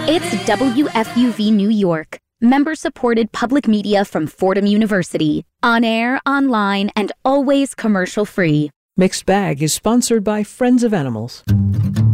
It's WFUV New York, member-supported public media from Fordham University. On air, online, and always commercial-free. Mixed Bag is sponsored by Friends of Animals.